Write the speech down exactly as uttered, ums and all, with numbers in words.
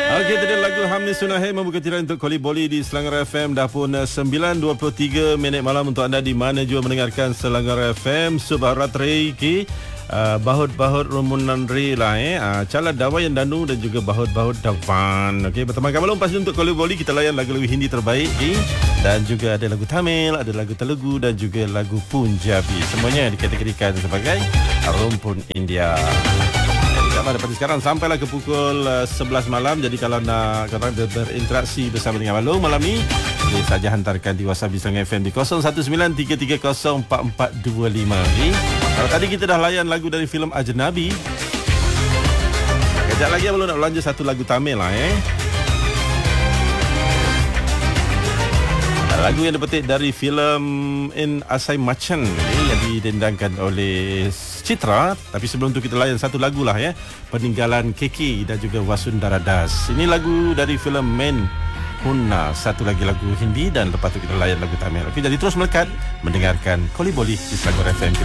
Okey, tadi lagu Hamni Sunahe membuka tirai untuk Koli Boli di Selangor F M. Dah pun sembilan dua puluh tiga minit malam untuk anda di mana juga mendengarkan Selangor F M. Subharat Reiki. Uh, bahut-bahut rumunan re lah eh uh, Cala Dawayan Danu dan juga bahut-bahut Dawan. Okey, berteman kamu pasti untuk Koli Boli kita layan lagu-lagu Hindi terbaik okay? Dan juga ada lagu Tamil, ada lagu Telugu dan juga lagu Punjabi. Semuanya dikategorikan sebagai rumpun India. Daripada sekarang sampailah ke pukul uh, sebelas malam. Jadi kalau nak korang ber- berinteraksi bersama dengan Malung malam ni, boleh saja hantarkan di WhatsApp Selangor F M di kosong satu sembilan tiga tiga kosong empat empat dua lima. Okay? Kalau tadi kita dah layan lagu dari filem Ajnabi, kejap lagi Malung nak belanja satu lagu Tamil lah eh. Lagu yang dipetik dari filem In Asai Macan okay, yang didendangkan oleh Citra. Tapi sebelum tu kita layan satu lagu lah ya, Peninggalan Keki dan juga Wasundara Das. Ini lagu dari filem Men Hunna. Satu lagi lagu Hindi dan lepas tu kita layan lagu Tamil. Okey, jadi terus melekat mendengarkan Koli Boli di Selangor F M.